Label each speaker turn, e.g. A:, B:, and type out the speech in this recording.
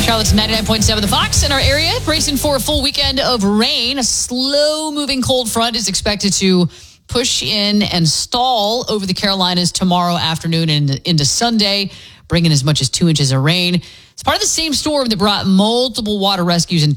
A: Charlotte's 99.7 The Fox in our area, bracing for a full weekend of rain. A slow-moving cold front is expected to push in and stall over the Carolinas tomorrow afternoon and into Sunday, bringing as much as 2 inches of rain. It's part of the same storm that brought multiple water rescues in